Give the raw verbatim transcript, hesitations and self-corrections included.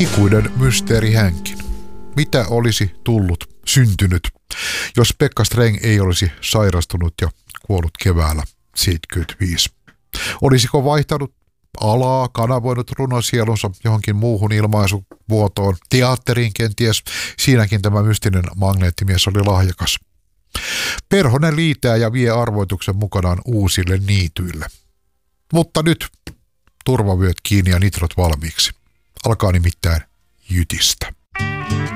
Ikuinen mysteeri hänkin. Mitä olisi tullut, syntynyt, jos Pekka Sträng ei olisi sairastunut ja kuollut keväällä seitsemänkymmentäviisi? Olisiko vaihtanut alaa, kanavoinut runosielunsa johonkin muuhun ilmaisuvuotoon, teatteriin kenties? Siinäkin tämä mystinen magneettimies oli lahjakas. Perhonen liitää ja vie arvoituksen mukanaan uusille niityille. Mutta nyt turvavyöt kiinni ja nitrot valmiiksi. Alkaa nimittäin jytistä.